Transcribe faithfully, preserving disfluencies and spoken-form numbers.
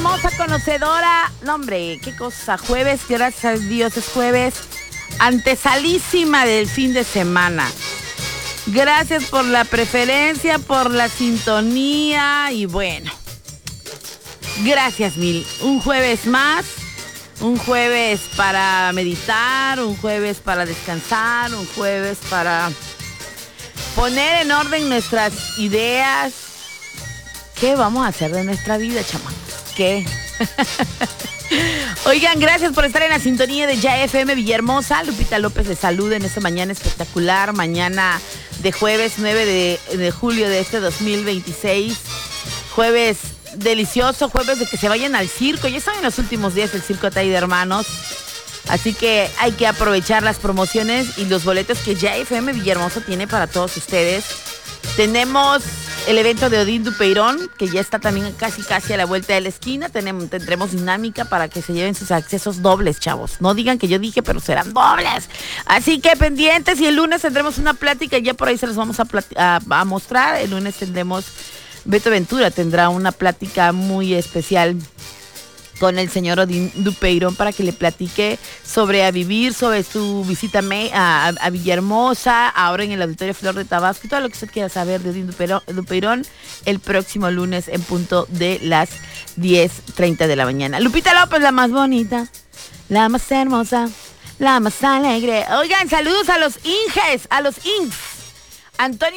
hermosa conocedora. No, hombre, qué cosa. Jueves, gracias a Dios es jueves. Antesalísima del fin de semana. Gracias por la preferencia, por la sintonía y bueno. Gracias mil. Un jueves más. Un jueves para meditar, un jueves para descansar, un jueves para poner en orden nuestras ideas. ¿Qué vamos a hacer de nuestra vida, chamacos? ¿Qué? Oigan, gracias por estar en la sintonía de Ya F M Villahermosa. Lupita López les saluda en esta mañana espectacular. Mañana de jueves nueve de, de julio de este dos mil veintiséis. Jueves delicioso, jueves de que se vayan al circo. Ya están en los últimos días el Circo Atay de Hermanos. Así que hay que aprovechar las promociones y los boletos que Ya F M Villahermosa tiene para todos ustedes. Tenemos el evento de Odín Dupeirón, que ya está también casi casi a la vuelta de la esquina. Tenemos, tendremos dinámica para que se lleven sus accesos dobles, chavos. No digan que yo dije, pero serán dobles. Así que pendientes, y el lunes tendremos una plática, ya por ahí se los vamos a, a, a mostrar. El lunes tendremos, Beto Ventura tendrá una plática muy especial con el señor Odín Dupeirón para que le platique sobre a vivir, sobre su visita a, a Villahermosa, ahora en el Auditorio Flor de Tabasco, y todo lo que usted quiera saber de Odín Dupeirón el próximo lunes en punto de las diez treinta de la mañana. Lupita López, la más bonita, la más hermosa, la más alegre. Oigan, saludos a los Inges, a los Inks. Antonio